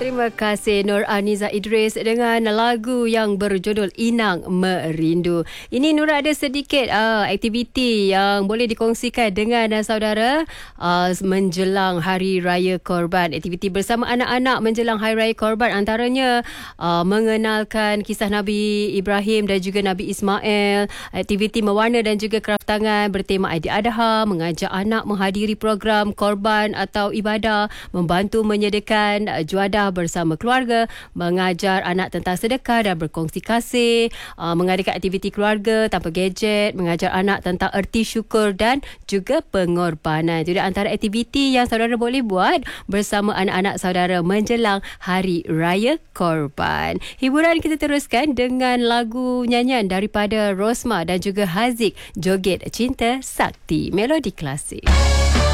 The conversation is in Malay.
Terima kasih Nur Aniza Idris dengan lagu yang berjudul Inang Merindu. Ini Nur ada sedikit aktiviti yang boleh dikongsikan dengan saudara menjelang Hari Raya Korban. Aktiviti bersama anak-anak menjelang Hari Raya Korban antaranya mengenalkan kisah Nabi Ibrahim dan juga Nabi Ismail, aktiviti mewarna dan juga kraft tangan bertema Aidiladha, mengajak anak menghadiri program korban atau ibadah, membantu menyediakan juadah bersama keluarga, mengajar anak tentang sedekah dan berkongsi kasih, mengadakan aktiviti keluarga tanpa gadget, mengajar anak tentang erti syukur dan juga pengorbanan. Itu antara aktiviti yang saudara boleh buat bersama anak-anak saudara menjelang Hari Raya Korban. Hiburan kita teruskan dengan lagu nyanyian daripada Rosma dan juga Haziq, Joget Cinta Sakti, melodi klasik.